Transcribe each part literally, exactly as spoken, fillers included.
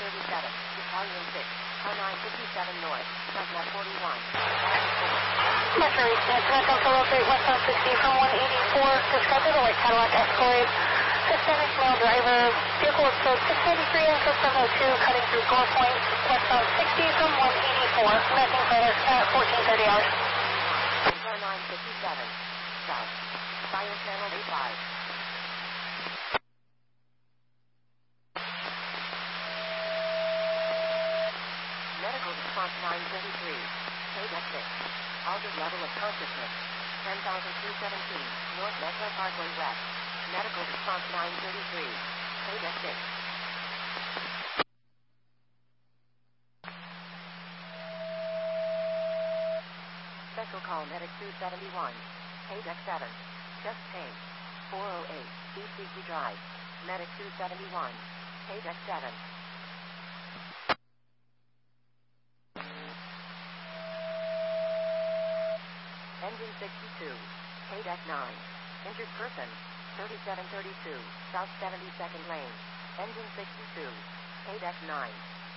thirty-seven, Battalion six, R nine fifty-seven North, Cessna forty-one, Metro East, Cessna Solo three, westbound sixty from one eighty-four, described as a white Cadillac Escalade. Hispanic male driver, vehicle is code six ninety-three and seven oh two, cutting through Gore Point, westbound sixty from one eighty-four, connecting credit at fourteen thirty hours. R nine fifty-seven, south, fire channel A five. Medical response nine thirty-three, K six, altered level of consciousness, ten thousand two seventeen, North Metro Parkway West. Medical response nine thirty-three, K six. Special call medic two seventy-one, K seven, chest pain, four oh eight, B C C Drive, medic two seventy-one, K seven. Engine sixty-two, K nine, injured person, thirty-seven thirty-two, South seventy-second Lane, engine sixty-two, K nine.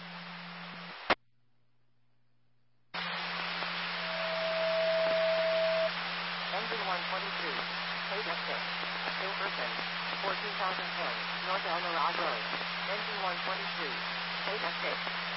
Engine one twenty-three, K six, still person, fourteen thousand ten, North El Mirage Road, engine one twenty-three, K six.